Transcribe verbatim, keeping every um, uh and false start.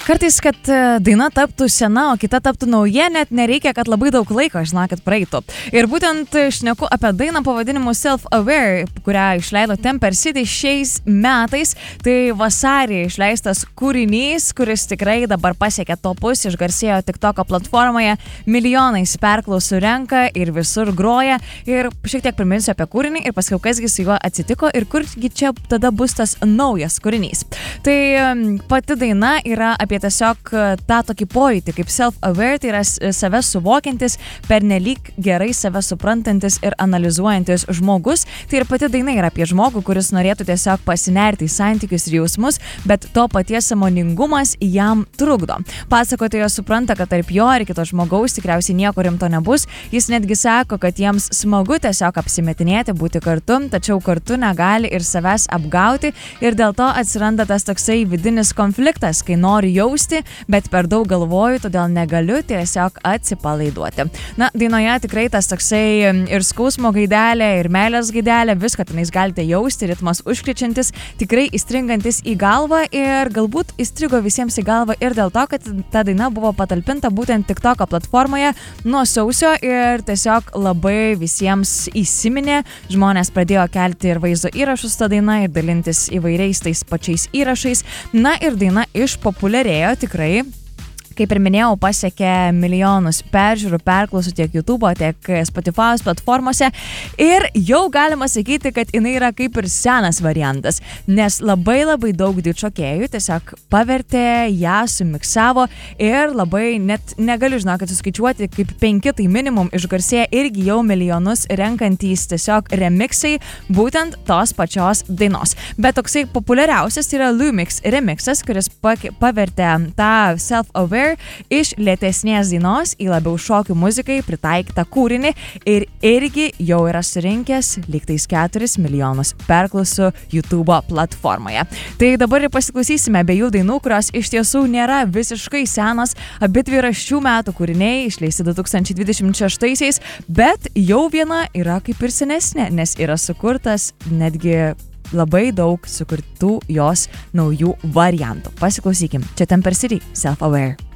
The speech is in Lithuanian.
Kartais, kad daina taptų sena, o kita taptų nauja, net nereikia, kad labai daug laiko, žinokit, praeitų. Ir būtent šneku apie dainą pavadinimu Self-Aware, kurią išleido Temper City šiais metais. Tai vasarį išleistas kūrinys, kuris tikrai dabar pasiekė topus, išgarsėjo TikToko platformoje, milijonais perklausų renka ir visur groja. Ir šiek tiek priminsiu apie kūrinį ir pasakiau, kasgi su juo atsitiko ir kurgi čia tada bus tas naujas kūrinys. Tai pati daina yra apie tiesiog tą tokį pojūtį, kaip self-aware, tai yra save suvokiantis, pernelyg gerai save suprantantis ir analizuojantis žmogus. Tai ir pati daina yra apie žmogų, kuris norėtų tiesiog pasinerti į santykius ir jausmus, bet to paties sąmoningumas jam trukdo. Pasakotojas supranta, kad tarp jo ir kito žmogaus tikriausiai nieko rimto nebus. Jis netgi sako, kad jiems smagu tiesiog apsimetinėti, būti kartu, tačiau kartu negali ir savęs apgauti ir dėl to atsiranda tas toksai vidinis konfliktas, kai nori jausti, bet per daug galvoju, todėl negaliu tiesiog atsipalaiduoti. Na, dainoje tikrai tas toksai ir skausmo gaidelė, ir meilės gaidelė, viską tenais galite jausti, ritmas užkrečiantis, tikrai įstringantis į galvą ir galbūt įstrigo visiems į galvą ir dėl to, kad ta daina buvo patalpinta būtent TikToko platformoje nuo sausio ir tiesiog labai visiems įsiminė. Žmonės pradėjo kelti ir vaizdo įrašus tą dainą ir dalintis įvairiais tais pačiais įrašais. Na ir daina išpopuliarėjo tikrai. Kaip ir minėjau, pasiekė milijonus peržiūrų, perklausų tiek YouTube, tiek Spotify platformose ir jau galima sakyti, kad jinai yra kaip ir senas variantas, nes labai labai daug dičokėjų tiesiog pavertė ją, sumiksavo ir labai net negaliu žinokit suskaičiuoti, kaip penki tai minimum išgarsėja irgi jau milijonus renkantys tiesiog remixai būtent tos pačios dainos. Bet toksai populiariausias yra Lumix remixas, kuris pavertė tą Self-Aware iš lėtesnės dainos į labiau šokių muzikai pritaikytą kūrinį ir irgi jau yra surinkęs lygtais keturis milijonus perklausų YouTube platformoje. Tai dabar ir pasiklausysime abiejų dainų, kurios iš tiesų nėra visiškai senos, abidvi yra šių metų kūriniai, išleisti du tūkstančiai dvidešimt šeštaisiais, bet jau viena yra kaip ir senesnė, nes yra sukurtas netgi labai daug sukurtų jos naujų variantų. Pasiklausykim. Čia Temper City, Self-Aware.